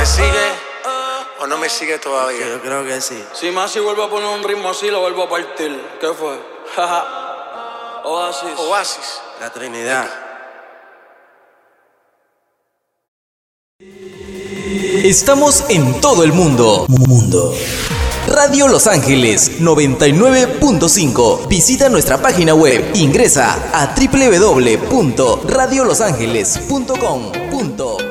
sigue o no me sigue todavía? Yo creo que sí. Si Masi vuelve a poner un ritmo así, lo vuelvo a partir. ¿Qué fue? Oasis. Oasis. La Trinidad. Estamos en todo el mundo. Radio Los Ángeles 99.5. Visita nuestra página web. Ingresa a www.radiolosangeles.com.